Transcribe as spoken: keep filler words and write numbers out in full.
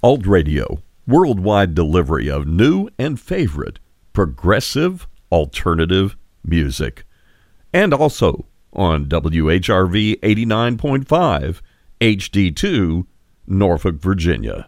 Alt Radio, worldwide delivery of new and favorite progressive alternative music. And also on W H R V eighty-nine point five, H D two, Norfolk, Virginia.